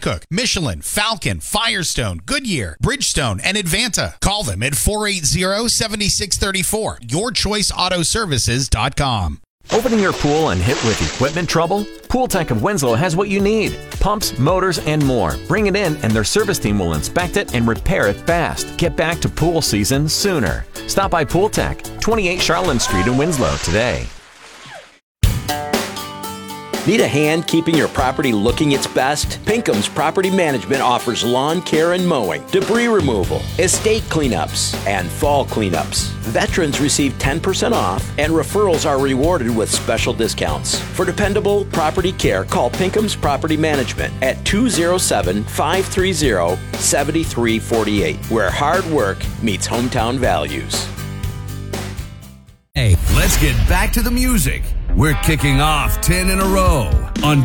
Hankook, Michelin, Falcon, Firestone, Goodyear, Bridgestone, and Advanta. Call them at 480-7634. YourChoiceAutoservices.com. Opening your pool and hit with equipment trouble? Pool Tech of Winslow has what you need. Pumps, motors, and more. Bring it in and their service team will inspect it and repair it fast. Get back to pool season sooner. Stop by Pool Tech, 28 Charlotte Street in Winslow today. Need a hand keeping your property looking its best? Pinkham's Property Management offers lawn care and mowing, debris removal, estate cleanups, and fall cleanups. Veterans receive 10% off, and referrals are rewarded with special discounts. For dependable property care, call Pinkham's Property Management at 207-530-7348, where hard work meets hometown values. Hey, let's get back to the music. We're kicking off 10 in a row on